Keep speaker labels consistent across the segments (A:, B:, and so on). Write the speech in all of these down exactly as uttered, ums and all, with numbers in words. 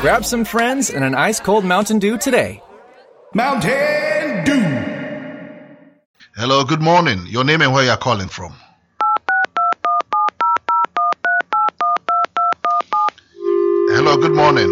A: Grab some friends and an ice-cold Mountain Dew today.
B: Mountain Dew.
C: Hello, good morning. Your name and where you're calling from. Hello, good morning.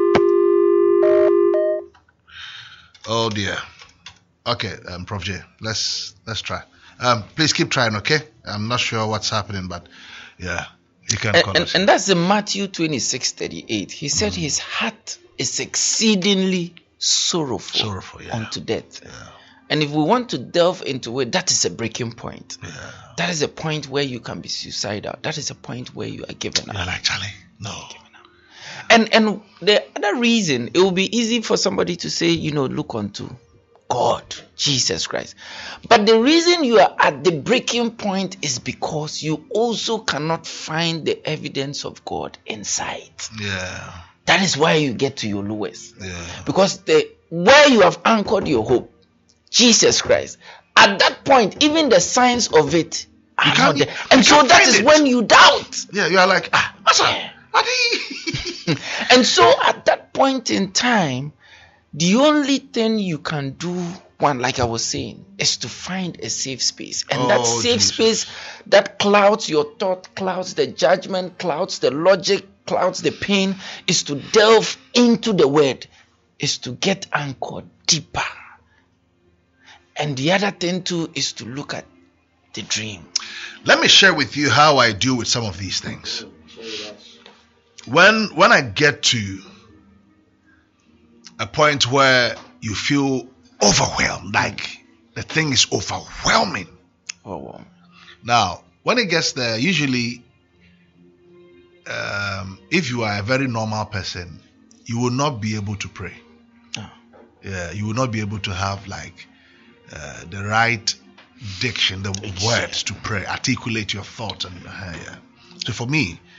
C: Oh dear. Okay, um, Prof J, let's let's try. Um, please keep trying, okay? I'm not sure what's happening, but yeah, you can
D: and,
C: call
D: and,
C: us.
D: and that's in Matthew twenty-six thirty-eight. He said mm. his heart is exceedingly sorrowful,
C: sorrowful yeah.
D: unto death.
C: Yeah.
D: And if we want to delve into it, that is a breaking point.
C: Yeah.
D: That is a point where you can be suicidal. That is a point where you are given up.
C: You're like, Charlie, no.
D: And and the other reason, it will be easy for somebody to say, you know, look unto God, Jesus Christ. But the reason you are at the breaking point is because you also cannot find the evidence of God inside.
C: Yeah.
D: That is why you get to your lowest.
C: Yeah.
D: Because the where you have anchored your hope, Jesus Christ, at that point, even the signs of it are not there. And so that is it. When you doubt.
C: Yeah, you are like, ah, what's up?
D: And so at that point in time, the only thing you can do, one, like I was saying, is to find a safe space. And
C: oh,
D: that safe Jesus. space that clouds your thought, clouds the judgment, clouds the logic, clouds the pain, is to delve into the word, is to get anchored deeper. And the other thing too is to look at the dream.
C: Let me share with you how I deal with some of these things. When when I get to a point where you feel overwhelmed, like the thing is overwhelming.
D: Oh, wow.
C: Now, when it gets there, usually, um, if you are a very normal person, you will not be able to pray. Oh. Yeah, you will not be able to have like uh, the right diction, the words to pray, articulate your thoughts, and uh, yeah. So for me,